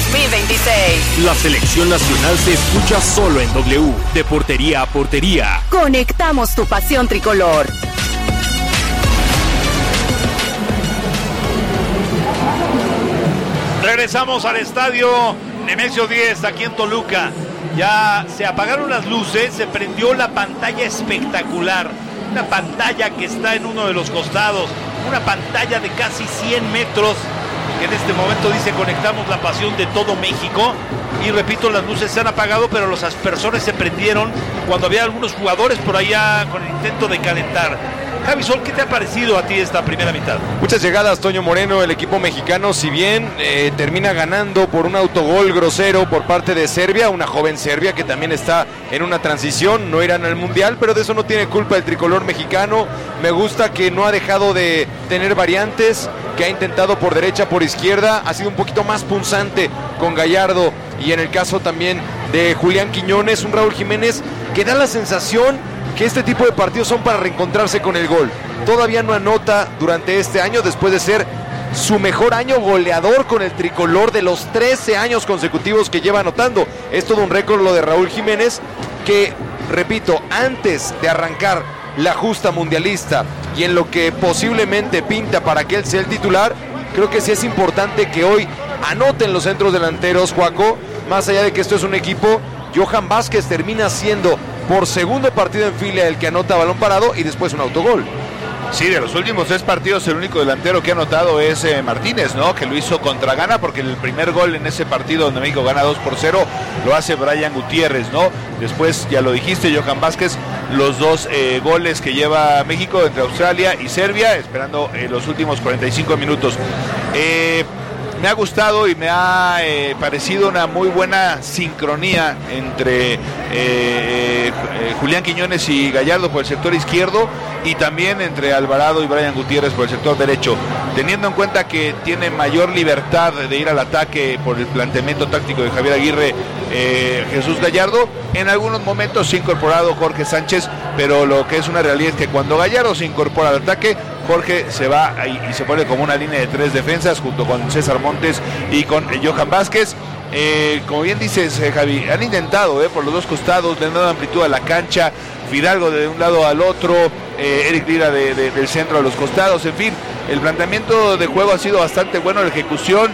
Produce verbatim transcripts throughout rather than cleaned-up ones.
mil veintiséis. La selección nacional se escucha solo en W, de portería a portería. Conectamos tu pasión tricolor. Regresamos al estadio Nemesio diez, aquí en Toluca. Ya se apagaron las luces, se prendió la pantalla espectacular. Una pantalla que está en uno de los costados. Una pantalla de casi cien metros. Que en este momento dice: conectamos la pasión de todo México. Y repito, las luces se han apagado, pero los aspersores se prendieron cuando había algunos jugadores por allá con el intento de calentar. Javi Sol, ¿qué te ha parecido a ti esta primera mitad? Muchas llegadas, Toño Moreno. El equipo mexicano, si bien eh, termina ganando por un autogol grosero por parte de Serbia, una joven Serbia que también está en una transición, no irán al Mundial, pero de eso no tiene culpa el tricolor mexicano. Me gusta que no ha dejado de tener variantes, que ha intentado por derecha, por izquierda, ha sido un poquito más punzante con Gallardo, y en el caso también de Julián Quiñones, un Raúl Jiménez que da la sensación que este tipo de partidos son para reencontrarse con el gol. Todavía no anota durante este año, después de ser su mejor año goleador con el tricolor de los trece años consecutivos que lleva anotando. Es todo un récord lo de Raúl Jiménez, que, repito, antes de arrancar la justa mundialista y en lo que posiblemente pinta para que él sea el titular, creo que sí es importante que hoy anoten los centros delanteros, Juaco. Más allá de que esto es un equipo, Johan Vázquez termina siendo por segundo partido en fila el que anota balón parado y después un autogol. Sí, de los últimos tres partidos el único delantero que ha anotado es eh, Martínez, ¿no? Que lo hizo contra Ghana, porque el primer gol en ese partido donde México gana dos por cero lo hace Brian Gutiérrez, ¿no? Después, ya lo dijiste, Johan Vázquez, los dos eh, goles que lleva México entre Australia y Serbia, esperando eh, los últimos cuarenta y cinco minutos. Eh... Me ha gustado y me ha eh, parecido una muy buena sincronía entre eh, eh, Julián Quiñones y Gallardo por el sector izquierdo, y también entre Alvarado y Brian Gutiérrez por el sector derecho, teniendo en cuenta que tiene mayor libertad de ir al ataque por el planteamiento táctico de Javier Aguirre, eh, Jesús Gallardo. En algunos momentos se ha incorporado Jorge Sánchez, pero lo que es una realidad es que cuando Gallardo se incorpora al ataque, Jorge se va y, y se pone como una línea de tres defensas junto con César Montes y con eh, Johan Vázquez. Eh, como bien dices, eh, Javi, han intentado eh, por los dos costados, le han dado amplitud a la cancha, Fidalgo de un lado al otro, eh, Eric Lira de, de, del centro a los costados, en fin, el planteamiento de juego ha sido bastante bueno, la ejecución,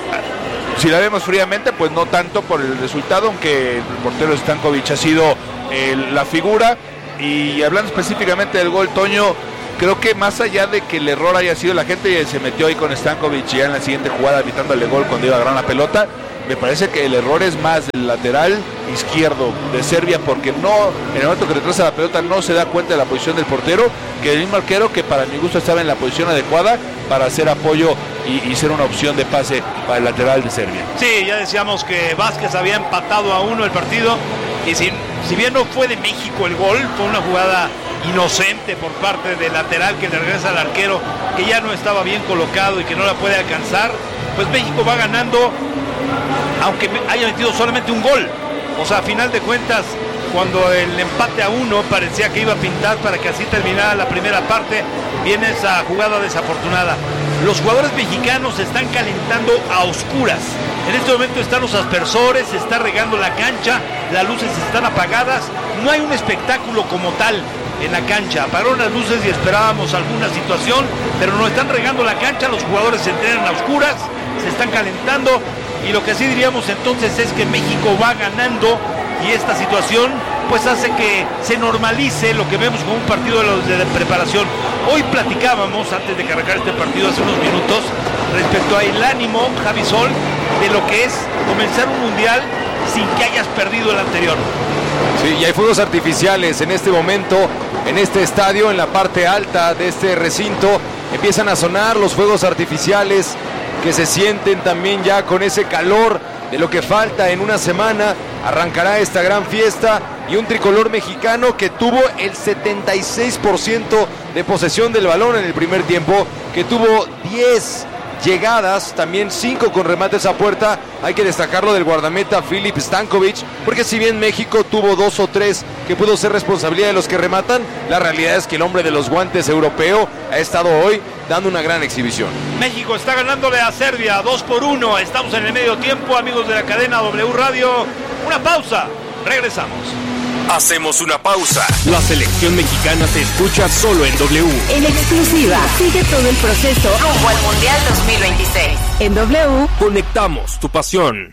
si la vemos fríamente, pues no tanto por el resultado, aunque el portero Stankovic ha sido eh, la figura. Y hablando específicamente del gol, Toño, creo que más allá de que el error haya sido, la gente se metió ahí con Stankovic ya en la siguiente jugada evitándole gol cuando iba a agarrar la pelota. Me parece que el error es más del lateral izquierdo de Serbia, porque no, en el momento que retrasa la pelota no se da cuenta de la posición del portero, que el mismo arquero, que para mi gusto estaba en la posición adecuada para hacer apoyo y, y ser una opción de pase para el lateral de Serbia. Sí, ya decíamos que Vázquez había empatado a uno el partido, y si, si bien no fue de México el gol, fue una jugada inocente por parte del lateral que le regresa al arquero, que ya no estaba bien colocado y que no la puede alcanzar. Pues México va ganando, aunque haya metido solamente un gol. O sea, a final de cuentas, cuando el empate a uno parecía que iba a pintar para que así terminara la primera parte, viene esa jugada desafortunada. Los jugadores mexicanos se están calentando a oscuras. En este momento están los aspersores, se está regando la cancha, las luces están apagadas, no hay un espectáculo como tal en la cancha. Apagaron las luces y esperábamos alguna situación, pero no están regando la cancha, los jugadores se entrenan a oscuras, se están calentando, y lo que sí diríamos entonces es que México va ganando, y esta situación pues hace que se normalice lo que vemos como un partido de, los de preparación. Hoy platicábamos, antes de que arrancara este partido hace unos minutos, respecto al ánimo, Javi Sol, de lo que es comenzar un mundial sin que hayas perdido el anterior. Sí, y hay fuegos artificiales en este momento, en este estadio, en la parte alta de este recinto, empiezan a sonar los fuegos artificiales que se sienten también ya con ese calor de lo que falta. En una semana arrancará esta gran fiesta, y un tricolor mexicano que tuvo el setenta y seis por ciento de posesión del balón en el primer tiempo, que tuvo diez llegadas, también cinco con remates a puerta. Hay que destacarlo del guardameta Filip Stankovic, porque si bien México tuvo dos o tres que pudo ser responsabilidad de los que rematan, la realidad es que el hombre de los guantes europeo ha estado hoy dando una gran exhibición. México está ganándole a Serbia dos por uno. Estamos en el medio tiempo, amigos de la cadena W Radio. Una pausa, regresamos. Hacemos una pausa. La selección mexicana se escucha solo en W. En exclusiva, sigue todo el proceso rumbo al Mundial dos mil veintiséis. En W, conectamos tu pasión.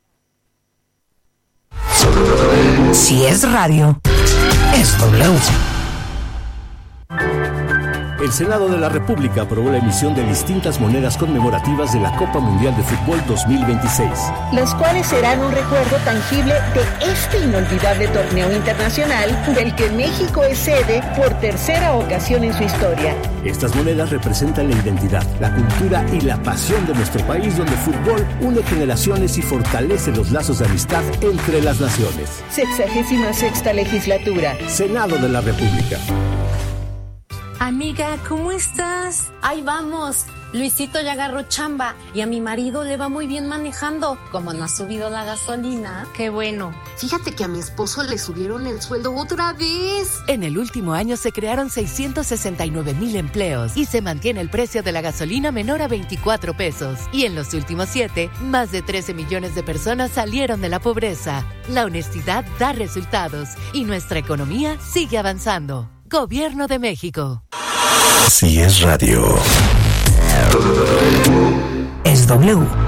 Si es radio, es W. El Senado de la República aprobó la emisión de distintas monedas conmemorativas de la Copa Mundial de Fútbol dos mil veintiséis. Las cuales serán un recuerdo tangible de este inolvidable torneo internacional del que México es sede por tercera ocasión en su historia. Estas monedas representan la identidad, la cultura y la pasión de nuestro país, donde el fútbol une generaciones y fortalece los lazos de amistad entre las naciones. Sexagésima sexta legislatura. Senado de la República. Amiga, ¿cómo estás? Ahí vamos. Luisito ya agarró chamba y a mi marido le va muy bien manejando. Como no ha subido la gasolina. Qué bueno. Fíjate que a mi esposo le subieron el sueldo otra vez. En el último año se crearon seiscientos sesenta y nueve mil empleos y se mantiene el precio de la gasolina menor a veinticuatro pesos. Y en los últimos siete, más de trece millones de personas salieron de la pobreza. La honestidad da resultados y nuestra economía sigue avanzando. Gobierno de México. Si es radio, es W.